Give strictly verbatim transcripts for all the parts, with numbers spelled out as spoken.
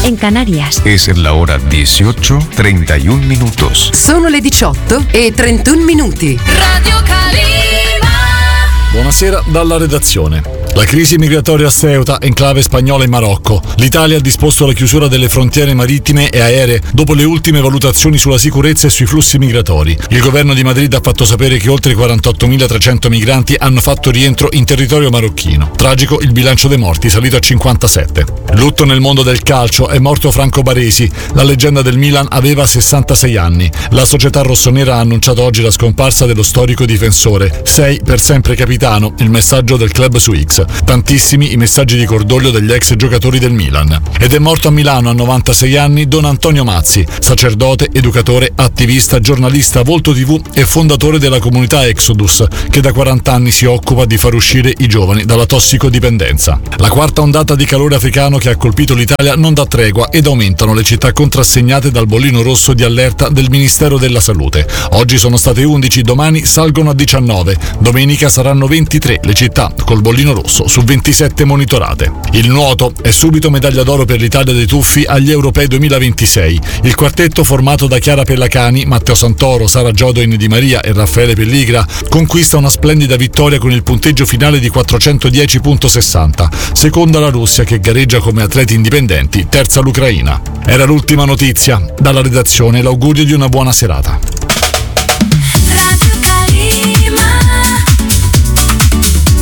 en Canarias. Es la hora dieciocho treinta y un minutos. Sono le diciotto e trentuno minuti. Radio Calima. Buonasera dalla redazione. La crisi migratoria a Ceuta, enclave spagnola in Marocco. L'Italia ha disposto la chiusura delle frontiere marittime e aeree dopo le ultime valutazioni sulla sicurezza e sui flussi migratori. Il governo di Madrid ha fatto sapere che oltre quarantottomilatrecento migranti hanno fatto rientro in territorio marocchino. Tragico il bilancio dei morti, salito a cinquantasette. Lutto nel mondo del calcio, è morto Franco Baresi. La leggenda del Milan aveva sessantasei anni. La società rossonera ha annunciato oggi la scomparsa dello storico difensore. Sei per sempre capitano, il messaggio del club su X. Tantissimi i messaggi di cordoglio degli ex giocatori del Milan. Ed è morto a Milano a novantasei anni Don Antonio Mazzi, sacerdote, educatore, attivista, giornalista, volto tivù e fondatore della comunità Exodus, che da quaranta anni si occupa di far uscire i giovani dalla tossicodipendenza. La quarta ondata di calore africano che ha colpito l'Italia non dà tregua ed aumentano le città contrassegnate dal bollino rosso di allerta del Ministero della Salute. Oggi sono state undici, domani salgono a diciannove, domenica saranno ventitré le città col bollino rosso su ventisette monitorate. Il nuoto è subito medaglia d'oro per l'Italia dei tuffi agli Europei duemilaventisei. Il quartetto formato da Chiara Pellacani, Matteo Santoro, Sara Giodoin Di Maria e Raffaele Pelligra conquista una splendida vittoria con il punteggio finale di quattrocentodieci virgola sessanta. Seconda la Russia che gareggia come atleti indipendenti, terza l'Ucraina. Era l'ultima notizia. Dalla redazione l'augurio di una buona serata.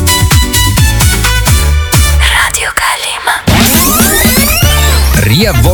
Ria